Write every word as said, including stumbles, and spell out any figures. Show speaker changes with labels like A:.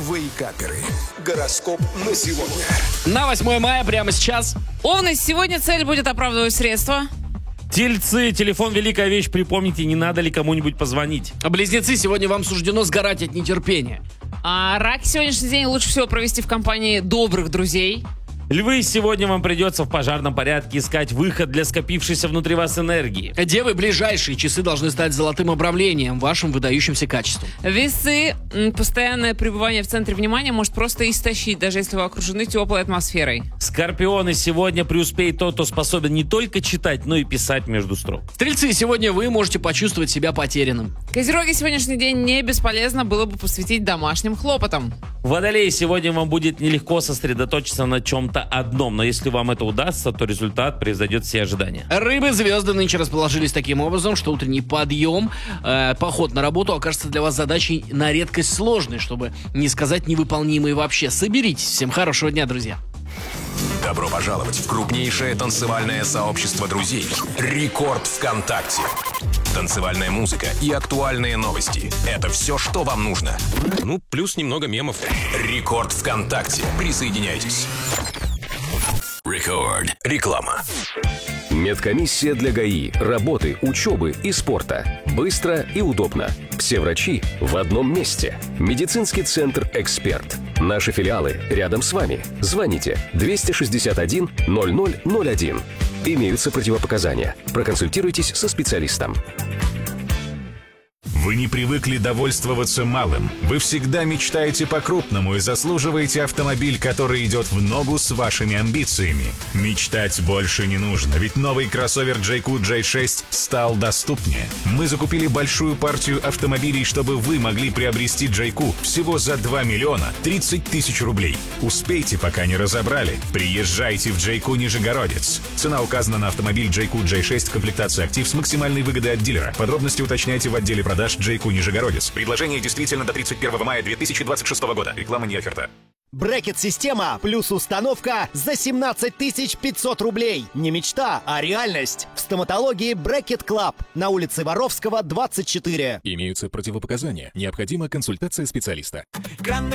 A: Вейкаперы. Гороскоп на сегодня.
B: На восьмое мая прямо сейчас.
C: Овны, сегодня цель будет оправдывать средства.
D: Тельцы, телефон великая вещь, припомните, не надо ли кому-нибудь позвонить.
B: Близнецы, сегодня вам суждено сгорать от нетерпения.
C: А раки, сегодняшний день лучше всего провести в компании добрых друзей.
D: Львы, сегодня вам придется в пожарном порядке искать выход для скопившейся внутри вас энергии.
B: Девы, ближайшие часы должны стать золотым обрамлением вашим выдающимся качеством.
C: Весы, м, постоянное пребывание в центре внимания может просто истощить, даже если вы окружены теплой атмосферой.
D: Скорпионы, сегодня преуспеет тот, кто способен не только читать, но и писать между строк.
B: Стрельцы, сегодня вы можете почувствовать себя потерянным.
C: Козероги, сегодняшний день не бесполезно было бы посвятить домашним хлопотам.
D: Водолеи, сегодня вам будет нелегко сосредоточиться на чем-то одном, но если вам это удастся, то результат превзойдет все ожидания.
B: Рыбы, звезды нынче расположились таким образом, что утренний подъем, э, поход на работу окажется для вас задачей на редкость сложной, чтобы не сказать невыполнимой вообще. Соберитесь. Всем хорошего дня, друзья.
A: Добро пожаловать в крупнейшее танцевальное сообщество друзей «Рекорд ВКонтакте». Танцевальная музыка и актуальные новости – это все, что вам нужно. Ну, плюс немного мемов. «Рекорд ВКонтакте». Присоединяйтесь. Рекорд. Реклама.
E: Медкомиссия для ГАИ, работы, учебы и спорта. Быстро и удобно. Все врачи в одном месте. Медицинский центр «Эксперт». Наши филиалы рядом с вами. Звоните двести шестьдесят один ноль ноль ноль один. Имеются противопоказания. Проконсультируйтесь со специалистом.
F: Вы не привыкли довольствоваться малым. Вы всегда мечтаете по-крупному и заслуживаете автомобиль, который идет в ногу с вашими амбициями. Мечтать больше не нужно, ведь новый кроссовер джей кью джей шесть стал доступнее. Мы закупили большую партию автомобилей, чтобы вы могли приобрести джей кью всего за два миллиона тридцать тысяч рублей. Успейте, пока не разобрали. Приезжайте в джей кью Нижегородец. Цена указана на автомобиль джей кью джей шесть в комплектации «Актив» с максимальной выгодой от дилера. Подробности уточняйте в отделе продаж джей кью Нижегородец. Предложение действительно до тридцать первого мая две тысячи двадцать шестого года. Реклама не оферта.
G: Брекет-система плюс установка за семнадцать тысяч пятьсот рублей. Не мечта, а реальность. В стоматологии Брекет Клаб на улице Воровского, двадцать четыре.
H: Имеются противопоказания. Необходима консультация специалиста.